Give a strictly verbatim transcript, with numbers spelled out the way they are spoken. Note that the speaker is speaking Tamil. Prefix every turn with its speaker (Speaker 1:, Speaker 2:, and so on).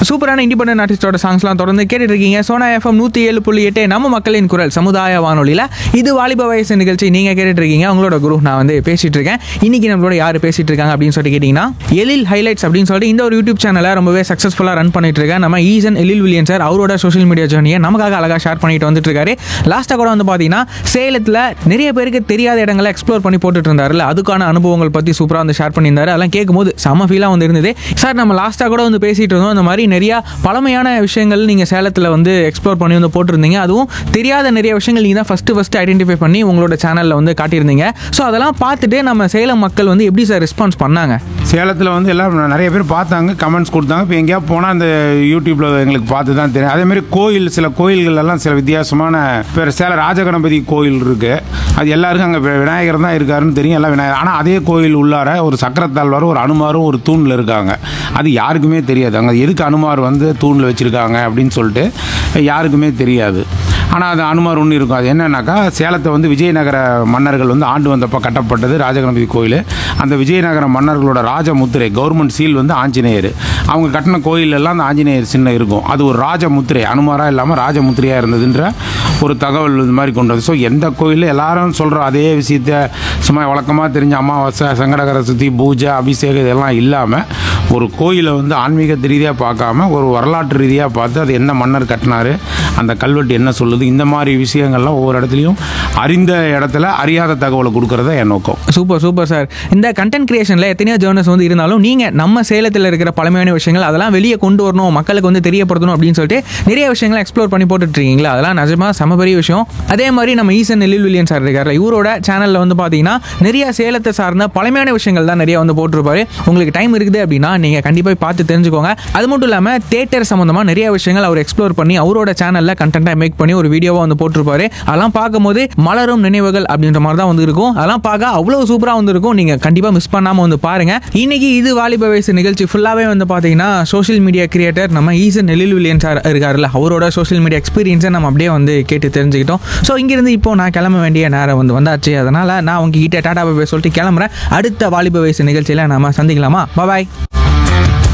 Speaker 1: சூப்பரான இண்டிபெண்டன்ட் ஆர்டிஸ்டோட சாங்ஸ்லாம் தொடர்ந்து கேட்டுட்டு இருக்கீங்க. சோனா எஃப்எம் நூற்றி ஏழு புள்ளி எட்டு நம்ம மக்களின் குரல் சமுதாய வானொலியில் இது வாலிப வயசு நிகழ்ச்சி நீங்கள் கேட்டுட்டு இருக்கீங்க. உங்களோட குரு நான் வந்து பேசிட்டு இருக்கேன். இன்னைக்கு நம்மளோட யார் பேசிட்டு இருக்காங்க அப்படின்னு சொல்லிட்டு கேட்டிங்கன்னா, எழில் ஹைலைட்ஸ் அப்படின்னு சொல்லிட்டு இந்த ஒரு யூடியூப் சேனலை ரொம்பவே சக்ஸஸ்ஃபுல்லாக ரன் பண்ணிட்டு இருக்கேன் நம்ம ஈசன் எழில் வில்லியன் சார். அவரோட சோஷியல் மீடியா ஜர்னியை நமக்காக அழகாக ஷேர் பண்ணிட்டு வந்துட்டு இருக்காரு. லாஸ்ட்டாக கூட வந்து பார்த்தீங்கன்னா, சேலத்தில் நிறைய பேருக்கு தெரியாத இடங்களை எக்ஸ்ப்ளோர் பண்ணி போட்டுட்டு இருந்தாருல, அதுக்கான அனுபவங்கள் பற்றி சூப்பராக வந்து ஷேர் பண்ணியிருந்தாரு. அதெல்லாம் கேட்கும்போது செம ஃபீலாக வந்து இருந்தது. சார் நம்ம லாஸ்ட்டாக கூட வந்து பேசிட்டு இருந்தோம், இந்த மாதிரி நிறைய பழமையான விஷயங்கள் நீங்கள் சேலத்தில் வந்து எக்ஸ்ப்ளோர் பண்ணி வந்து போட்டிருந்தீங்க. அதுவும் தெரியாத நிறைய விஷயங்கள் நீங்கள் தான் ஃபஸ்ட்டு ஃபஸ்ட்டு ஐடென்டிஃபை பண்ணி உங்களோட சேனலில் வந்து காட்டியிருந்தீங்க. ஸோ அதெல்லாம் பார்த்துட்டு நம்ம சேலம் மக்கள் வந்து எப்படி சார் ரெஸ்பான்ஸ் பண்ணாங்க?
Speaker 2: சேலத்தில் வந்து எல்லாம் நிறைய பேர் பார்த்தாங்க, கமெண்ட்ஸ் கொடுத்தாங்க. இப்போ எங்கேயா போனால் அந்த யூடியூப்பில் எங்களுக்கு பார்த்து தான் தெரியும். அதேமாதிரி கோயில், சில கோயில்கள் எல்லாம் சில வித்தியாசமான பேர், சேலம் ராஜகணபதி கோயில் இருக்குது. அது எல்லாருக்கும் அங்கே விநாயகர் தான் இருக்காருன்னு தெரியும், எல்லாம் விநாயகர். ஆனால் அதே கோயில் உள்ளார ஒரு சக்கரத்தாழ்வாரும் ஒரு அனுமாரும் ஒரு தூணில் இருக்காங்க. அது யாருக்குமே தெரியாது. அங்கே எதுக்கு அனுமார் வந்து தூணில் வச்சுருக்காங்க அப்படின்னு சொல்லிட்டு யாருக்குமே தெரியாது. ஆனால் அது அனுமார் ஒன்று இருக்கும். அது என்னன்னாக்கா, சேலத்தை வந்து விஜயநகர மன்னர்கள் வந்து ஆண்டு வந்தப்போ கட்டப்பட்டது ராஜகணபதி கோயில். அந்த விஜயநகர மன்னர்களோட ராஜமுத்திரை, கவர்மெண்ட் சீல் வந்து ஆஞ்சநேயர். அவங்க கட்டின கோயிலெல்லாம் அந்த ஆஞ்சநேயர் சின்னம் இருக்கும். அது ஒரு ராஜமுத்திரை, அனுமாராக இல்லாமல் ராஜமுத்திரையாக இருந்ததுன்ற ஒரு தகவல் இது மாதிரி கொண்டு வந்து. ஸோ எந்த கோயிலில் எல்லாரும் சொல்கிற அதே விஷயத்த சும்மா வழக்கமாக தெரிஞ்ச அமாவாசை, சங்கடகர சுத்தி, பூஜை, அபிஷேகம் இதெல்லாம் இல்லாமல் ஒரு கோயிலை வந்து ஆன்மீக ரீதியாக பார்க்காம ஒரு வரலாற்று ரீதியாக பார்த்து அது என்ன மன்னர் கட்டினார், அந்த கல்வெட்டு என்ன சொல்லுது, இந்த மாதிரி விஷயங்கள்லாம் ஒவ்வொரு இடத்துலையும் அறிந்த இடத்துல அறியாத தகவலை கொடுக்கறத என் நோக்கம்.
Speaker 1: Super super sir. இந்த கண்டென்ட் கிரியேஷனில் எத்தனையோ ஜேர்னல்ஸ் வந்து இருந்தாலும் நீங்கள் நம்ம சேலத்தில் இருக்கிற பழமையான விஷயங்கள் அதெல்லாம் வெளியே கொண்டு வரணும், மக்களுக்கு வந்து தெரியப்படுத்தணும் அப்படின்னு சொல்லிட்டு நிறைய விஷயங்களை எக்ஸ்ப்ளோர் பண்ணி போட்டுட்டு இருக்கீங்களா? அதெல்லாம் நிஜமாக செம பெரிய விஷயம். அதே மாதிரி நம்ம ஈசன் எழில் வில்லியன் சார் இருக்காரு, இவரோட சேனலில் வந்து பார்த்தீங்கன்னா நிறைய சேலத்தை சார்ந்த பழமையான விஷயங்கள் தான் நிறைய வந்து போட்டிருப்பாரு. உங்களுக்கு டைம் இருக்குது அப்படின்னா நீங்கள் கண்டிப்பாக பார்த்து தெரிஞ்சுக்கோங்க. அது மட்டும் இல்லாமல் தியேட்டர் சம்மந்தமாக நிறைய விஷயங்கள் அவர் எக்ஸ்ப்ளோர் பண்ணி அவரோட சேனலில் கண்டென்ட்டாக மேக் பண்ணி ஒரு வீடியோவாக வந்து போட்டிருப்பாரு. அதெல்லாம் பார்க்கும்போது மலரும் நினைவுகள் அப்படின்ற மாதிரி தான் வந்து இருக்கும். அதெல்லாம் பார்க்க அவ்வளோ சூப்பராக வந்து இருக்கும். நீங்கள் கண்டிப்பாக மிஸ் பண்ணாமல் வந்து பாருங்க. இன்னைக்கு இது வாலிப வயசு நிகழ்ச்சி ஃபுல்லாகவே வந்து பார்த்தீங்கன்னா சோஷியல் மீடியா கிரியேட்டர் நம்ம ஈசன் எழில் வில்லியன் சார் இருக்காருல்ல, அவரோட சோஷியல் மீடியா எக்ஸ்பீரியன்ஸை நம்ம அப்படியே வந்து கேட்டு தெரிஞ்சுக்கிட்டோம். ஸோ இங்கிருந்து இப்போ நான் கிளம்ப வேண்டிய நேரம் வந்து வந்தாச்சு. அதனால நான் உங்ககிட்ட டாடா பை சொல்லிட்டு கிளம்புறேன். அடுத்த வாலிப வயசு நிகழ்ச்சியில் நம்ம சந்திக்கலாமா? பாய்.